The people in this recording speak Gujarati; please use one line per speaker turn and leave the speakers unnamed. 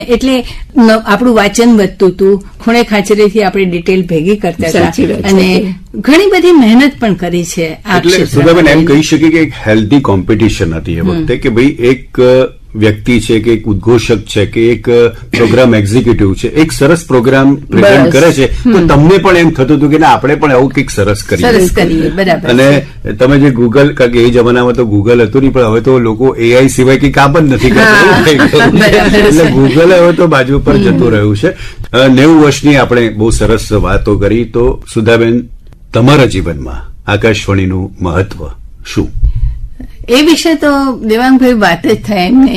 એટલે આપણું વાંચન વધતું હતું, ખૂણે ખાંચરેથી આપણે ડિટેલ ભેગી કરતા હતા અને ઘણી બધી મહેનત પણ કરી છે.
એટલે સુધાબેન એમ કહી શકીએ કે એક હેલ્ધી કોમ્પિટિશન હતી એ વખતે કે ભાઈ એક વ્યક્તિ છે કે એક ઉદ્ઘોષક છે કે એક પ્રોગ્રામ એક્ઝિક્યુટિવ છે, એક સરસ પ્રોગ્રામ પ્રેઝન્ટ કરે છે તો તમને પણ એમ થતું હતું કે આપણે પણ આવું કંઈક સરસ કરીએ.
બરાબર.
અને તમે જે ગૂગલ, કારણ કે એ જમાનામાં તો ગૂગલ હતું નહીં, પણ હવે તો લોકો એઆઈ સિવાય કંઈ કામ જ નથી કરતા, એટલે ગૂગલ હવે તો બાજુ પર જતું રહ્યું છે. 90 વર્ષની આપણે બહુ સરસ વાતો કરી. તો સુધાબેન, તમારા જીવનમાં આકાશવાણીનું મહત્વ શું?
એ વિશે તો દેવાંગભાઈ વાત જ થાય એમ નહીં.